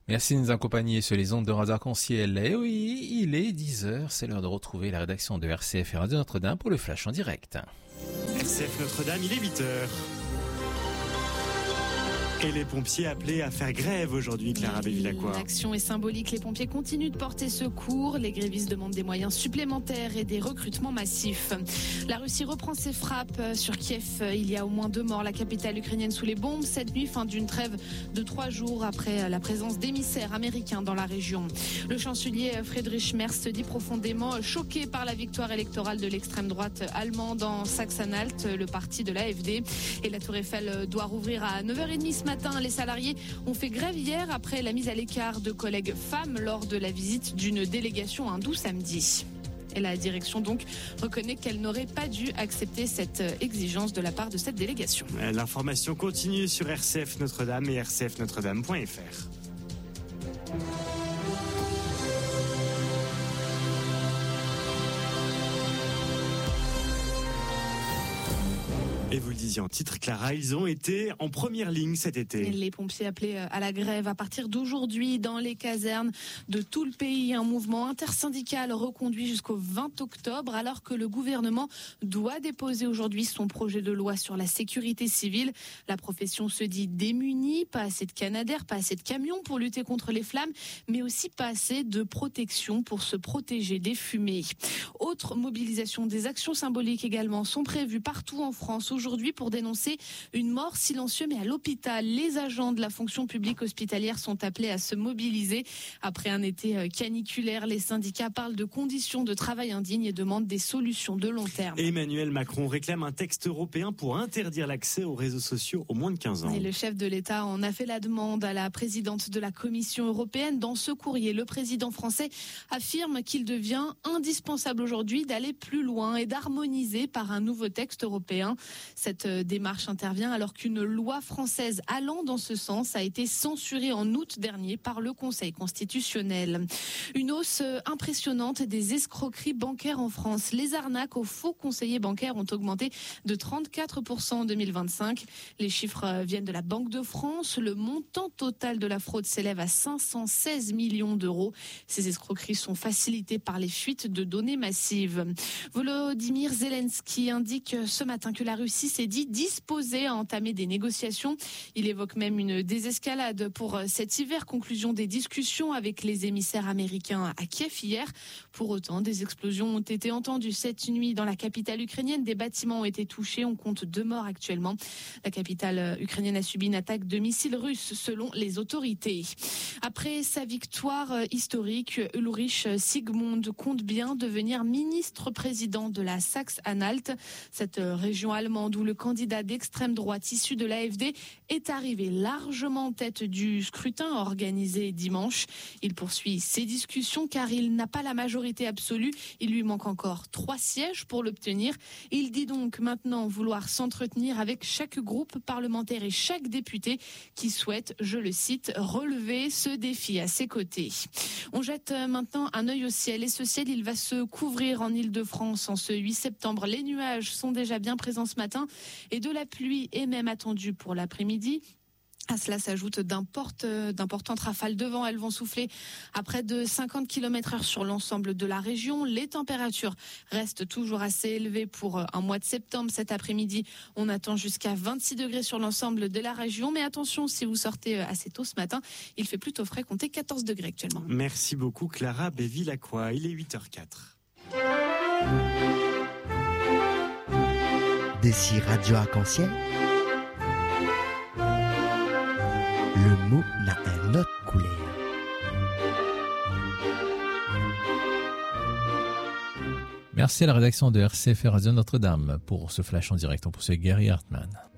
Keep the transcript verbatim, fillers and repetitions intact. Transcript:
Merci de nous accompagner sur les ondes de Radio Arc-en-Ciel. Et oui, il est dix heures, c'est l'heure de retrouver la rédaction de R C F et Radio Notre-Dame pour le Flash en direct. R C F Notre-Dame, il est huit heures. Et les pompiers appelés à faire grève aujourd'hui, Clara Bévilacqua. L'action est symbolique. Les pompiers continuent de porter secours. Les grévistes demandent des moyens supplémentaires et des recrutements massifs. La Russie reprend ses frappes sur Kiev. Il y a au moins deux morts. La capitale ukrainienne sous les bombes. Cette nuit, fin d'une trêve de trois jours après la présence d'émissaires américains dans la région. Le chancelier Friedrich Merz se dit profondément choqué par la victoire électorale de l'extrême droite allemande en Saxe-Anhalt, le parti de l'A F D. Et la Tour Eiffel doit rouvrir à neuf heures trente ce matin. Les salariés ont fait grève hier après la mise à l'écart de collègues femmes lors de la visite d'une délégation hindoue samedi. Et la direction donc reconnaît qu'elle n'aurait pas dû accepter cette exigence de la part de cette délégation. L'information continue sur R C F Notre-Dame et r c f notre dame point f r. Et vous le disiez en titre, Clara, ils ont été en première ligne cet été. Les pompiers appelés à la grève à partir d'aujourd'hui dans les casernes de tout le pays. Un mouvement intersyndical reconduit jusqu'au vingt octobre alors que le gouvernement doit déposer aujourd'hui son projet de loi sur la sécurité civile. La profession se dit démunie, pas assez de canadaires, pas assez de camions pour lutter contre les flammes, mais aussi pas assez de protection pour se protéger des fumées. Autre mobilisation, des actions symboliques également sont prévues partout en France aujourd'hui pour dénoncer une mort silencieuse mais à l'hôpital. Les agents de la fonction publique hospitalière sont appelés à se mobiliser. Après un été caniculaire, les syndicats parlent de conditions de travail indignes et demandent des solutions de long terme. Emmanuel Macron réclame un texte européen pour interdire l'accès aux réseaux sociaux aux moins de quinze ans. Et le chef de l'État en a fait la demande à la présidente de la Commission européenne. Dans ce courrier, le président français affirme qu'il devient indispensable aujourd'hui d'aller plus loin et d'harmoniser par un nouveau texte européen. Cette démarche intervient alors qu'une loi française allant dans ce sens a été censurée en août dernier par le Conseil constitutionnel. Une hausse impressionnante des escroqueries bancaires en France. Les arnaques aux faux conseillers bancaires ont augmenté de trente-quatre pour cent en deux mille vingt-cinq. Les chiffres viennent de la Banque de France. Le montant total de la fraude s'élève à cinq cent seize millions d'euros. Ces escroqueries sont facilitées par les fuites de données massives. Volodymyr Zelensky indique ce matin que la Russie s'est dit disposée à entamer des négociations. Il évoque même une désescalade pour cet hiver. Conclusion des discussions avec les émissaires américains à Kiev hier. Pour autant, des explosions ont été entendues cette nuit dans la capitale ukrainienne. Des bâtiments ont été touchés. On compte deux morts actuellement. La capitale ukrainienne a subi une attaque de missiles russes selon les autorités. Après sa victoire historique, Ulrich Sigmund compte bien devenir ministre-président de la Saxe-Anhalt. Cette région allemande où le candidat d'extrême droite issu de l'A F D est arrivé largement en tête du scrutin organisé dimanche. Il poursuit ses discussions car il n'a pas la majorité absolue. Il lui manque encore trois sièges pour l'obtenir. Il dit donc maintenant vouloir s'entretenir avec chaque groupe parlementaire et chaque député qui souhaite, je le cite, relever ce défi à ses côtés. On jette maintenant un œil au ciel et ce ciel, il va se couvrir en Île-de-France en ce huit septembre. Les nuages sont déjà bien présents ce matin et de la pluie est même attendue pour l'après-midi. À cela s'ajoute d'importantes, d'importantes rafales de vent. Elles vont souffler à près de cinquante kilomètres heure sur l'ensemble de la région. Les températures restent toujours assez élevées pour un mois de septembre. Cet après-midi, on attend jusqu'à vingt-six degrés sur l'ensemble de la région. Mais attention, si vous sortez assez tôt ce matin, il fait plutôt frais, comptez quatorze degrés actuellement. Merci beaucoup Clara Bévilacqua. Il est huit heures quatre. D'ici Radio Arc-en-Ciel, le mot n'a un autre couleur. Merci à la rédaction de R C F et Radio Notre-Dame pour ce flash en direct. On poursuit Gary Hartmann.